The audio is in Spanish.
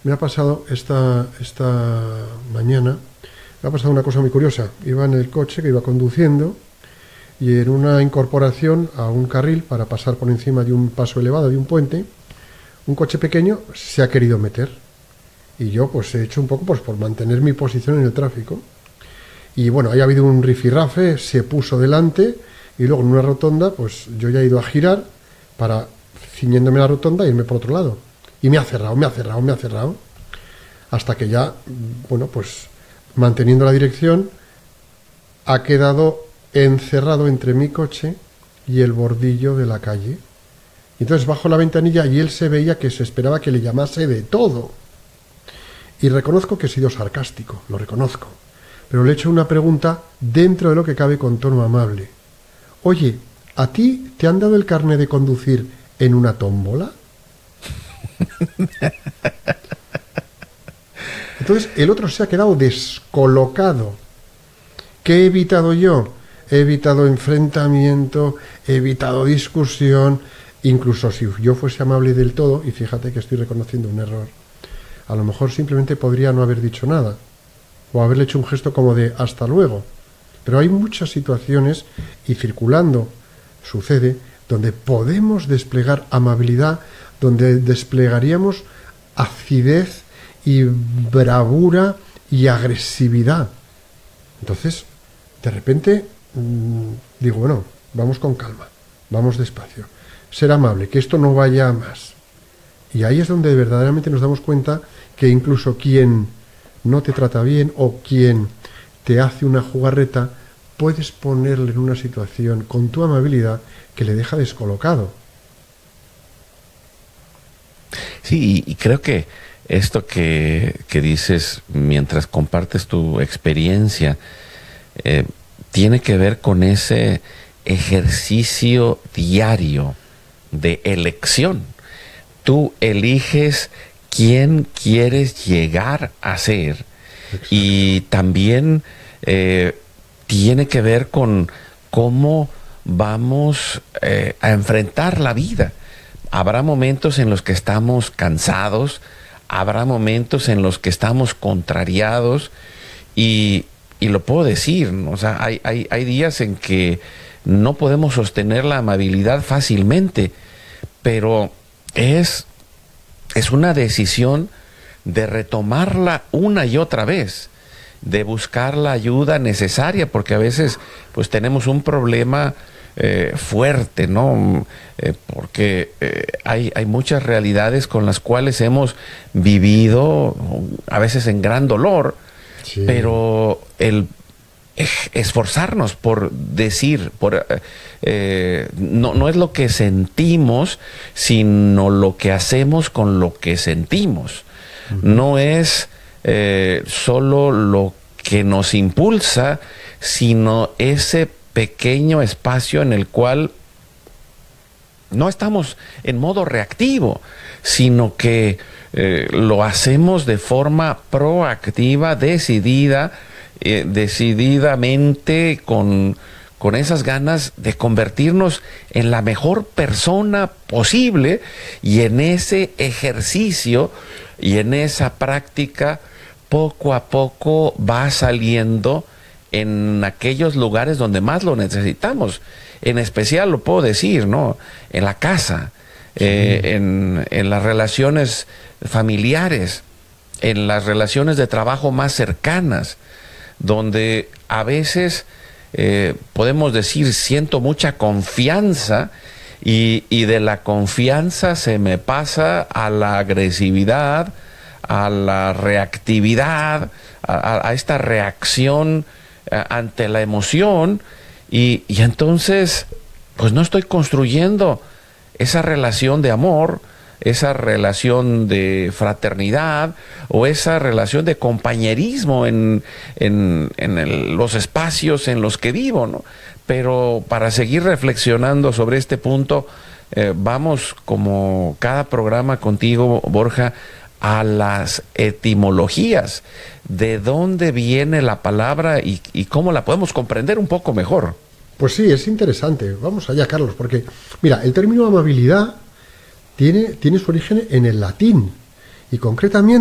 Me ha pasado esta mañana, me ha pasado una cosa muy curiosa. Iba en el coche que iba conduciendo y en una incorporación a un carril para pasar por encima de un paso elevado, de un puente, un coche pequeño se ha querido meter. Y yo pues he hecho un poco pues por mantener mi posición en el tráfico. Y bueno, ahí ha habido un rifirrafe, se puso delante y luego en una rotonda pues yo ya he ido a girar para, ciñéndome la rotonda, irme por otro lado. Y me ha cerrado, hasta que ya, bueno, pues manteniendo la dirección, ha quedado encerrado entre mi coche y el bordillo de la calle. Y entonces bajo la ventanilla y él se veía que se esperaba que le llamase de todo. Y reconozco que he sido sarcástico, lo reconozco. Pero le he hecho una pregunta dentro de lo que cabe con tono amable. Oye, ¿a ti te han dado el carné de conducir en una tómbola? Entonces el otro se ha quedado descolocado. ¿Qué he evitado yo? He evitado enfrentamiento, he evitado discusión, incluso si yo fuese amable del todo, y fíjate que estoy reconociendo un error, a lo mejor simplemente podría no haber dicho nada, o haberle hecho un gesto como de hasta luego. Pero hay muchas situaciones, y circulando sucede, donde podemos desplegar amabilidad, donde desplegaríamos acidez y bravura y agresividad. Entonces, de repente, digo, bueno, vamos con calma, vamos despacio, ser amable, que esto no vaya a más. Y ahí es donde verdaderamente nos damos cuenta que incluso quien no te trata bien o quien te hace una jugarreta, puedes ponerle en una situación con tu amabilidad que le deja descolocado. Sí, y creo que esto que dices mientras compartes tu experiencia tiene que ver con ese ejercicio diario de elección. Tú eliges quién quieres llegar a ser. Exacto. Y también tiene que ver con cómo vamos a enfrentar la vida. Habrá momentos en los que estamos cansados, habrá momentos en los que estamos contrariados y lo puedo decir, ¿no? O sea, hay días en que no podemos sostener la amabilidad fácilmente, pero es una decisión de retomarla una y otra vez, de buscar la ayuda necesaria, porque a veces pues tenemos un problema fuerte, ¿no? Porque hay muchas realidades con las cuales hemos vivido, a veces en gran dolor, sí. Pero el esforzarnos por decir, no es lo que sentimos, sino lo que hacemos con lo que sentimos. Uh-huh. No es solo lo que nos impulsa, sino ese pequeño espacio en el cual no estamos en modo reactivo, sino que lo hacemos de forma proactiva, decididamente, con esas ganas de convertirnos en la mejor persona posible, y en ese ejercicio y en esa práctica poco a poco va saliendo en aquellos lugares donde más lo necesitamos. En especial lo puedo decir, ¿no? En la casa, sí. En las relaciones familiares, en las relaciones de trabajo más cercanas, donde a veces podemos decir siento mucha confianza y de la confianza se me pasa a la agresividad, a la reactividad, a esta reacción ante la emoción, y entonces pues no estoy construyendo esa relación de amor, esa relación de fraternidad o esa relación de compañerismo en los espacios en los que vivo, ¿no? Pero para seguir reflexionando sobre este punto, vamos, como cada programa contigo, Borja, a las etimologías, de dónde viene la palabra y cómo la podemos comprender un poco mejor. Pues sí, es interesante. Vamos allá, Carlos, porque, mira, el término amabilidad tiene su origen en el latín, y concretamente